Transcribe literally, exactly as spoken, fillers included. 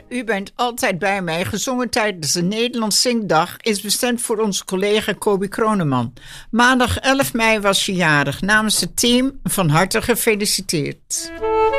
U bent altijd bij mij, gezongen tijdens de Nederlands Zingdag, is bestemd voor onze collega Kobi Kroneman. Maandag elf mei was je jarig. Namens het team van harte gefeliciteerd.